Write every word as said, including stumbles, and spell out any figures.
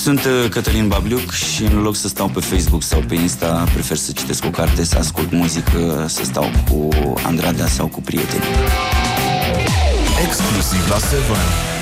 Sunt uh, Cătălin Babliuc și în loc să stau pe Facebook sau pe Insta, prefer să citesc o carte, să ascult muzică, să stau cu Andrada sau cu prietenii. Exclusiv la Seven.